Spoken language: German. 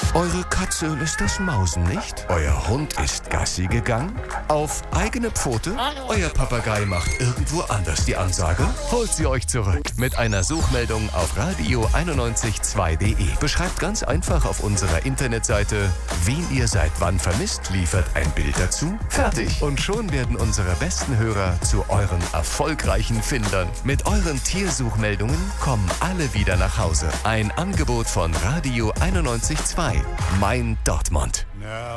Eure Katze lässt das Mausen nicht? Euer Hund ist Gassi gegangen? Auf eigene Pfote? Euer Papagei macht irgendwo anders die Ansage? Holt sie euch zurück mit einer Suchmeldung auf radio912.de. Beschreibt ganz einfach auf unserer Internetseite, wen ihr seit wann vermisst, liefert ein Bild dazu. Fertig. Und schon werden unsere besten Hörer zu euren erfolgreichen Findern. Mit euren Tiersuchmeldungen kommen alle wieder nach Hause. Ein Angebot von Radio 91.2. Mein Dortmund.